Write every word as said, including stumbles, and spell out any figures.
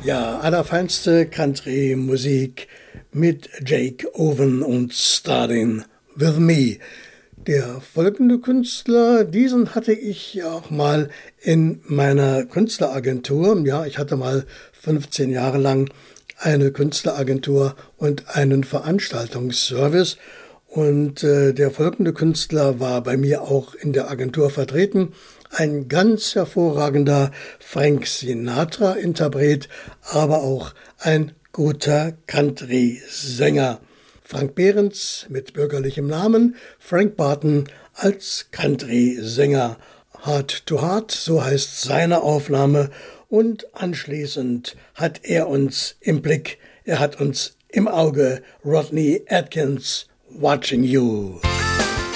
Ja, allerfeinste Country-Musik mit Jake Owen und Starting With Me. Der folgende Künstler, diesen hatte ich auch mal in meiner Künstleragentur. Ja, ich hatte mal fünfzehn Jahre lang eine Künstleragentur und einen Veranstaltungsservice. Und äh, der folgende Künstler war bei mir auch in der Agentur vertreten. Ein ganz hervorragender Frank Sinatra-Interpret, aber auch ein guter Country-Sänger. Frank Behrens mit bürgerlichem Namen, Frank Barton als Country-Sänger. Heart to Heart, so heißt seine Aufnahme. Und anschließend hat er uns im Blick, er hat uns im Auge, Rodney Atkins, Watching You.